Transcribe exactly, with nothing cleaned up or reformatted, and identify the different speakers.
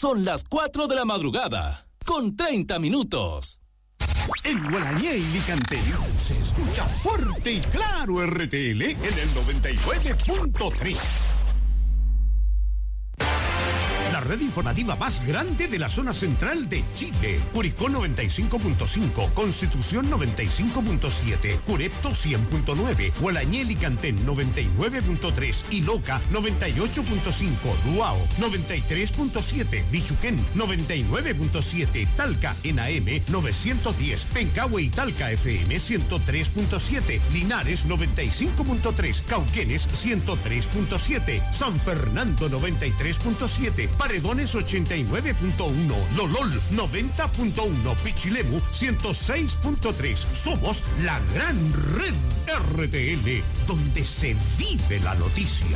Speaker 1: Son las cuatro de la madrugada, con treinta minutos.
Speaker 2: En Gualañé y Licantén se escucha fuerte y claro R T L en el noventa y nueve punto tres. La red informativa más grande de la zona central de Chile. Curicó noventa y cinco punto cinco, Constitución noventa y cinco punto siete, Curepto cien punto nueve, Gualañé Licantén noventa y nueve punto tres y Loca noventa y ocho punto cinco, Duao noventa y tres punto siete, Bichuquén noventa y nueve punto siete, Talca en A M novecientos diez, Pencahue y Talca F M ciento tres punto siete, Linares noventa y cinco punto tres, Cauquenes ciento tres punto siete, San Fernando noventa y tres punto siete, Paredones ochenta y nueve punto uno, Lolol noventa punto uno, Pichilemu ciento seis punto tres. Somos la gran red R T L, donde se vive la noticia.